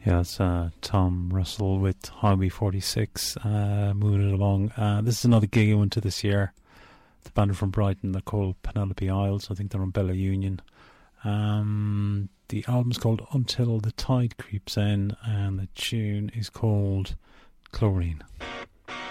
Yeah, it's Tom Russell with Highway 46 moving it along. This is another gig I went to this year. The band are from Brighton. They're called Penelope Isles. I think they're on Bella Union. The album's called Until the Tide Creeps In, and the tune is called Chlorine.